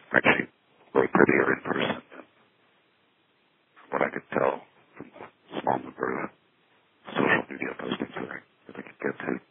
Actually, way prettier in person than what I could tell from the small number of social media postings that I could get to.